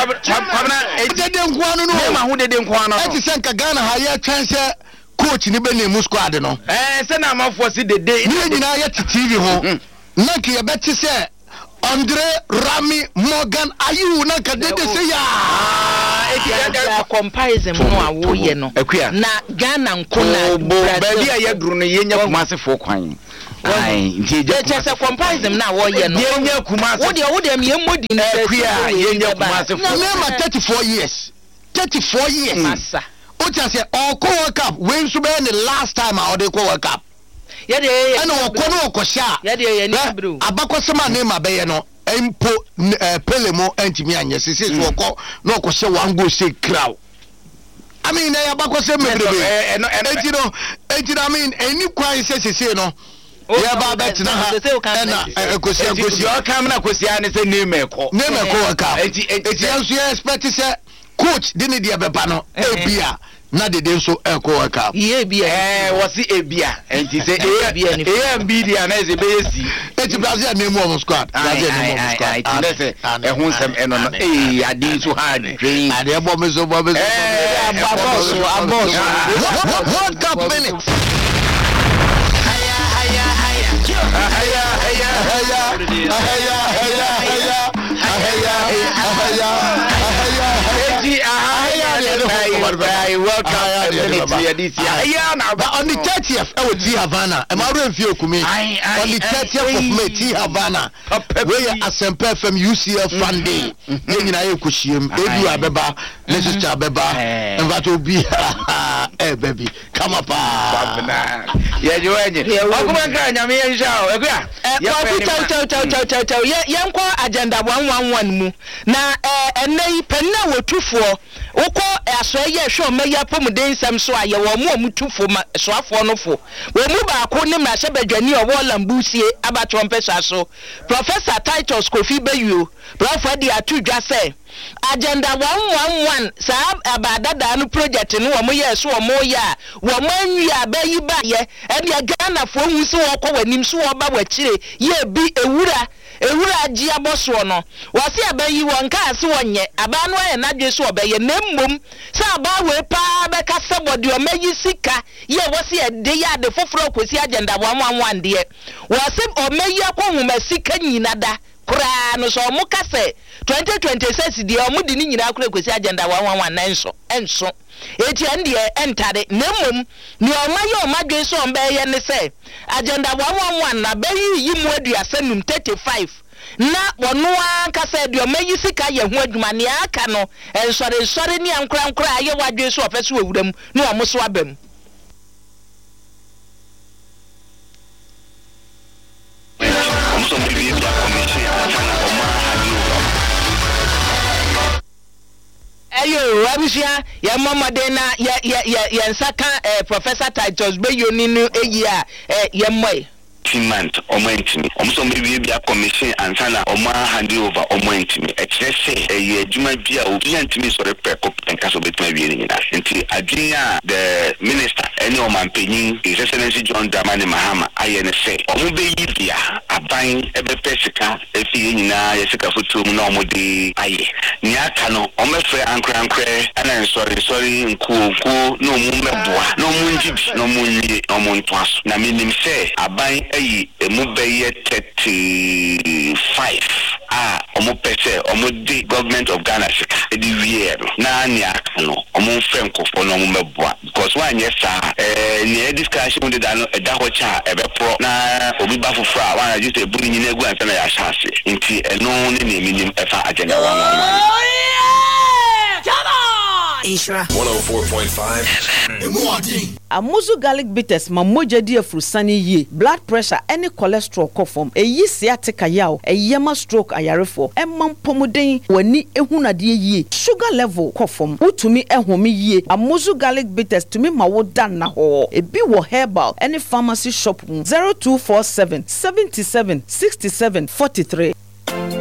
dede nkwano no ma ho dede nkwano no eti senka Ghana ha ye twense coach ni be nemu squad no se na amafo si dede ni nyina ye TV ho na ke ye beti se Andre Rami Morgan ayu na ka dede se ya eti comparison no awo ye no na Ghana nko na baby aye duru no ye nya Kumasi fo kwan ai nti je comparison na wo ye no ye nya Kumasi wo de me modi na ye nya Kumasi fo na 34 years massa o cha se o ko World Cup we nso be the last time I dey ko World Cup ye de ana o ko no ko sha ye de ye ni bro abakosema na ma be ye no empo Pele mo antimi anye sese so ko no ko she one go say crowd I mean na abakosema mebrebe enti no I mean any kwan sese no ya ba bet na ha na ekosi yo kam na kosi ane se name ko ka enti enso you expect say coach dini dia beba no ebia na dede nso eko ka ye bia wasi ebia enti se AMB dia na ze be yesi enti Brazil name of squad enti na se ehun sem eno no adi so hard dream ade ebo me so abos World Cup minutes on the 30th I would see Havana and my review kumi on the 30th of May T Havana where Asempa from UCL fan day yen na ekushiem edu abeba Mrs. Chabeba and that will be baby come up yeah you enye okuma kan nyame yen sha o yenkwa agenda 111 mu na enei penna wotufo wokọ aso ye hwe meya pomuden nsem so aye wo mu omutufo so afo no fo wo mu ba ko ne ma hye badwani owo lambusie abato mpesa so Professor Titus Kofi Bayuo prof di atudwa se agenda 111 sa abadada no project no wo ye so wo ya wo manwi abayi ba ye e de Ghana fo hu se wo kọ wanim so wo ba wachire ye bi ewura agi aboso no wase abayi won ka ase wonye aba no ye nadwe so obaye nemmom sa aba we pa be ka sabode o mayi sika ye wase de ya de foforo kosi agenda 111 de wase o mayi akohuma sika nyina da kura no so mo ka se 2026 de o mo di ni nyina kura kosi agenda 111 na enso eti ande entare nemmom ni o mayi o madwe so on be ye ne se agenda 111 na bayi yi mu aduasanum 35 na wono anka se de o mayi sika ye ho adwuma ne aka no ensore ni ankra aye wadwe so ofese wawuram ni o mo so abam ayo abisia ya mama de na ya nsaka Professor Titus Bayuo ni no eyi a ya mmoi month omentimi omso mbibi bia commission ansana oma hand over omentimi ekirese ye adwuma bia obi antimi so repeko penka so betuma wie ni na nti adwenya the minister ene o mampanyin His Excellency John Dramani Mahama aye ne se omo be yi bia aban ebe pesika efi nyina ye sika foto mu na omo de aye ni aka no omefre ankre ana sorry nku no mu meboa no mu njibi no mu nyi no mu ntwaso na minim se aban emu beye 35 omo pese omo di government of Ghana sika edi wiero na anya no omo frenkofo no omo meboa because one yes ni discussion de dano eda ho cha ebe pro na obi ba fofra one just eburi nyina egu ansa na ya shase nti eno ne ne minim efa agenda 111 Ishra 104.5 Amuzu garlic bitters ma moja di afrusani ye blood pressure any cholesterol kofom eyi sciatica yaw eyema stroke ayarefo emam pomuden wani ehunade ye sugar level kofom utumi ehome ye Amuzu garlic bitters tumi ma wo dan na ho ebi wo herbal any pharmacy shop 0247 77 67 43